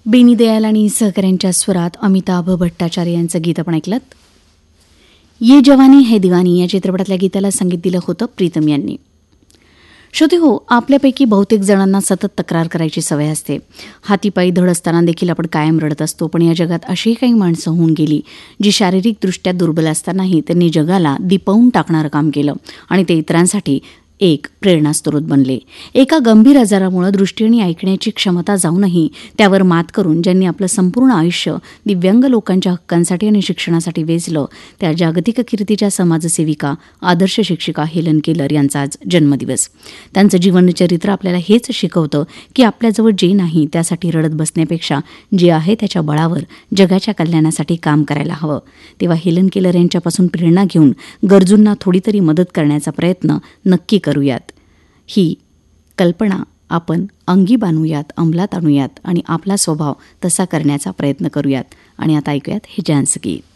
बेनी दयाल आणि सहकाऱ्यांच्या स्वरात अमिताभ भट्टाचार्य यांचं गीत आपण ऐकलं. ये जवानी है दिवानी या चित्रपटातल्या गीताला संगीत दिलं होतं प्रीतम यांनी. श्रोते हो, आपल्यापैकी बहुतेक जणांना सतत तक्रार करायची सवय असते. हातीपायी धड असताना देखील आपण कायम रडत असतो. पण या जगात अशी काही माणसं होऊन गेली जी शारीरिकदृष्ट्या दुर्बल असतानाही त्यांनी जगाला दिपवून टाकणारं काम केलं आणि ते इतरांसाठी एक प्रेरणास्रोत बनले. एका गंभीर आजारामुळे दृष्टी आणि ऐकण्याची क्षमता जाऊनही त्यावर मात करून ज्यांनी आपलं संपूर्ण आयुष्य दिव्यांग लोकांच्या हक्कांसाठी आणि शिक्षणासाठी वेचलं त्या जागतिक कीर्तीच्या समाजसेविका, आदर्श शिक्षिका हेलन केलर यांचा आज जन्मदिवस. त्यांचं जीवनचरित्र आपल्याला हेच शिकवतं की आपल्याजवळ जे नाही त्यासाठी रडत बसण्यापेक्षा जे आहे त्याच्या बळावर जगाच्या कल्याणासाठी काम करायला हवं. तेव्हा हेलन केलर यांच्यापासून प्रेरणा घेऊन गरजूंना थोडी तरी मदत करण्याचा प्रयत्न नक्की करूयात. ही कल्पना आपण अंगी बांधूयात, अंमलात आणूयात आणि आपला स्वभाव तसा करण्याचा प्रयत्न करूयात. आणि आता ऐकूयात हे छानसं गीत.